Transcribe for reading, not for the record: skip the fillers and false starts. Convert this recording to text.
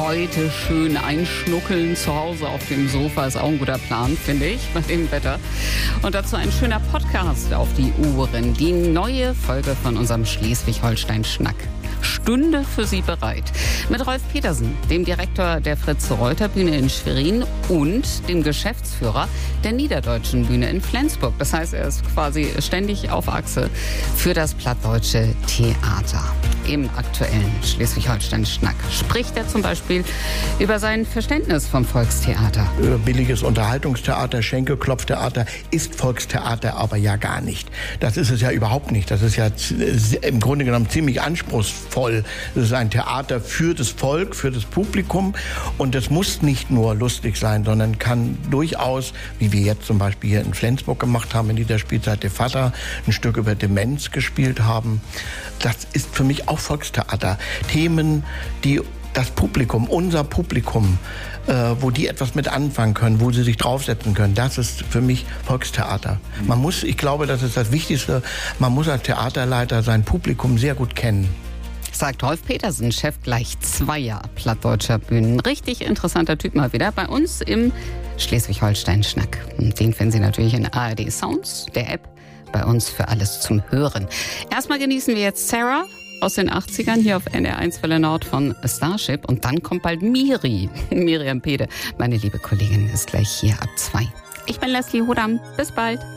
heute schön einschnuckeln zu Hause auf dem Sofa ist auch ein guter Plan, finde ich, bei dem Wetter. Und dazu ein schöner Podcast auf die Ohren. Die neue Folge von unserem Schleswig-Holstein-Schnack stünde für Sie bereit. Mit Rolf Petersen, dem Direktor der Fritz-Reuter-Bühne in Schwerin und dem Geschäftsführer der Niederdeutschen Bühne in Flensburg. Das heißt, er ist quasi ständig auf Achse für das Plattdeutsche Theater. Im aktuellen Schleswig-Holstein-Schnack spricht er zum Beispiel über sein Verständnis vom Volkstheater. Billiges Unterhaltungstheater, Schenkelklopftheater ist Volkstheater aber ja gar nicht. Das ist es ja überhaupt nicht. Das ist ja im Grunde genommen ziemlich anspruchsvoll. Das ist ein Theater für das Volk, für das Publikum. Und das muss nicht nur lustig sein, sondern kann durchaus, wie wir jetzt zum Beispiel hier in Flensburg gemacht haben, in dieser Spielzeit der Vater, ein Stück über Demenz gespielt haben. Das ist für mich auch Volkstheater. Themen, die das Publikum, unser Publikum, wo die etwas mit anfangen können, wo sie sich draufsetzen können, das ist für mich Volkstheater. Ich glaube, das ist das Wichtigste, man muss als Theaterleiter sein Publikum sehr gut kennen. Sagt Rolf Petersen, Chef gleich 2 Plattdeutscher Bühnen. Richtig interessanter Typ mal wieder bei uns im Schleswig-Holstein-Schnack. Den finden Sie natürlich in ARD Sounds, der App, bei uns für alles zum Hören. Erstmal genießen wir jetzt Sarah aus den 80ern hier auf NR1 Welle Nord von Starship. Und dann kommt bald Miriam Pede, meine liebe Kollegin, ist gleich hier ab 2. Ich bin Leslie Hodam. Bis bald.